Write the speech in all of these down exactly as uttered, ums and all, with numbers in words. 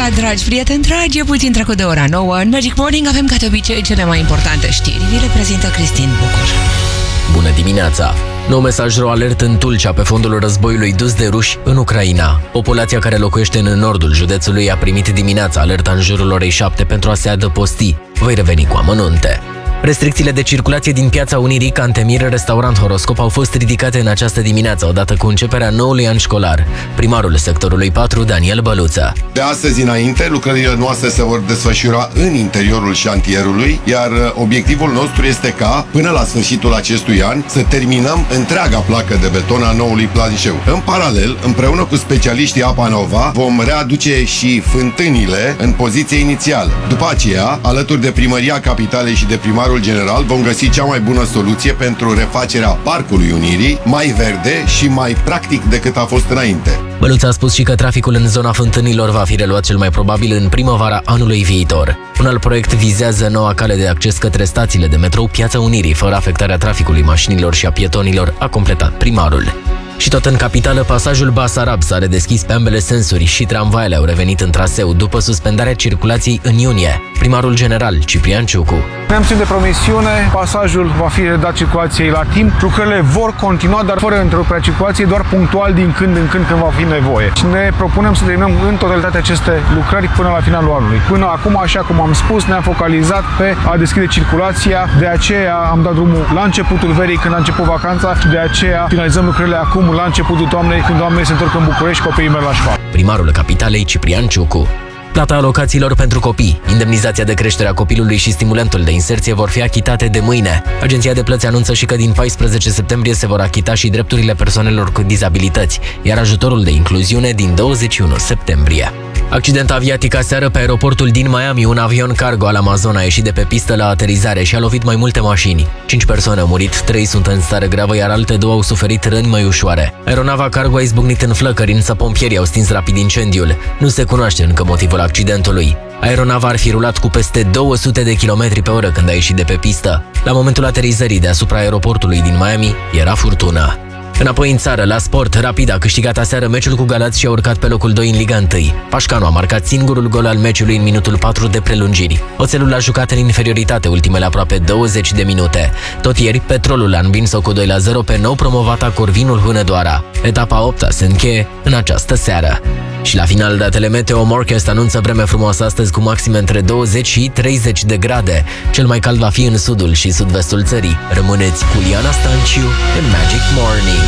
dimineața, dragi prieteni, dragi, e puțin trecut de ora nouă. În Magic Morning avem ca de obicei cele mai importante știri. Vi le prezintă Cristin Bucur. Bună dimineața! Nou mesaj ro alert în Tulcea pe fondul războiului dus de ruși în Ucraina. Populația care locuiește în nordul județului a primit dimineața alerta în jurul orei șapte pentru a se adăposti. Voi reveni cu amănunte. Restricțiile de circulație din Piața Unirii, Cantemir, restaurant Horoscop au fost ridicate în această dimineață, odată cu începerea noului an școlar. Primarul sectorului patru, Daniel Băluță. De astăzi înainte, lucrările noastre se vor desfășura în interiorul șantierului, iar obiectivul nostru este ca, până la sfârșitul acestui an, să terminăm întreaga placă de beton a noului planșeu. În paralel, împreună cu specialiștii Apa Nova, vom readuce și fântânile în poziție inițială. După aceea, alături de Primăria Capitalei și de Primarul General, vom găsi cea mai bună soluție pentru refacerea Parcului Unirii, mai verde și mai practic decât a fost înainte. Băluță a spus și că traficul în zona fântânilor va fi reluat cel mai probabil în primăvara anului viitor. Un alt proiect vizează noua cale de acces către stațiile de metrou Piața Unirii, fără afectarea traficului mașinilor și a pietonilor, a completat primarul. Și tot în capitală, pasajul Basarab s-a redeschis pe ambele sensuri și tramvaiele au revenit în traseu după suspendarea circulației în iunie. Primarul general, Ciprian Ciucu. Ne-am ținut de promisiune, pasajul va fi redat circulației la timp, lucrările vor continua, dar fără întreruperea circulației, doar punctual din când în când când va fi nevoie. Și ne propunem să terminăm în totalitate aceste lucrări până la finalul anului. Până acum, așa cum am spus, ne-am focalizat pe a deschide circulația, de aceea am dat drumul la începutul verii, când a început vacanța, și de aceea finalizăm lucrările acum, la începutul toamnei, când oamenii se întorc în București, copiii merg la școală. Primarul Capitalei, Ciprian Ciucu. Plata alocațiilor pentru copii, indemnizația de creștere a copilului și stimulentul de inserție vor fi achitate de mâine. Agenția de plăți anunță și că din paisprezece septembrie se vor achita și drepturile persoanelor cu dizabilități, iar ajutorul de incluziune din douăzeci și unu septembrie. Accident aviatic aseară pe aeroportul din Miami, un avion cargo al Amazon a ieșit de pe pistă la aterizare și a lovit mai multe mașini. Cinci persoane au murit, trei sunt în stare gravă, iar alte două au suferit răni mai ușoare. Aeronava cargo a izbucnit în flăcări, însă pompierii au stins rapid incendiul. Nu se cunoaște încă motivul accidentului. Aeronava ar fi rulat cu peste două sute de kilometri pe oră când a ieșit de pe pistă. La momentul aterizării deasupra aeroportului din Miami era furtună. Înapoi în țară, la sport, Rapid a câștigat aseară meciul cu Galați și a urcat pe locul doi în Liga unu. Pașcanu a marcat singurul gol al meciului în minutul patru de prelungiri. Oțelul a jucat în inferioritate ultimele aproape douăzeci de minute. Tot ieri, Petrolul a învins-o cu doi la zero pe nou promovata Corvinul Hunedoara. Etapa a opta se încheie în această seară. Și la final, datele Meteo Morcast anunță vreme frumoasă astăzi cu maxime între douăzeci și treizeci de grade. Cel mai cald va fi în sudul și sud-vestul țării. Rămâneți cu Liana Stanciu în Magic Morning.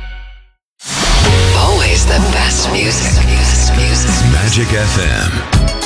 Always the best music. Best music. Magic F M.